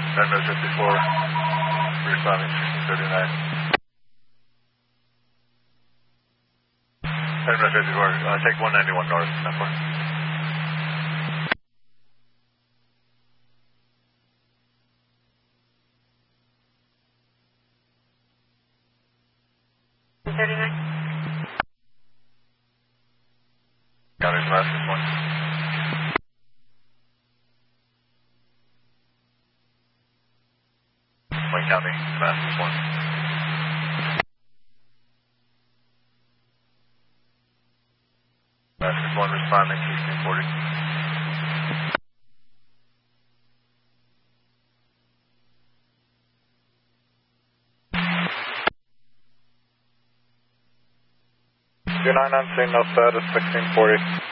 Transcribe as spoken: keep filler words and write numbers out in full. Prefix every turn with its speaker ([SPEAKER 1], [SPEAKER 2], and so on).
[SPEAKER 1] Denver fifty-four, responding sixteen thirty-nine. Denver fifty-four, uh, take one ninety-one north, ten four.
[SPEAKER 2] thirty-nine.
[SPEAKER 1] County's last one. Wayne County, last one. Last one responding sixteen forty.
[SPEAKER 3] two nine nine signal status sixteen forty.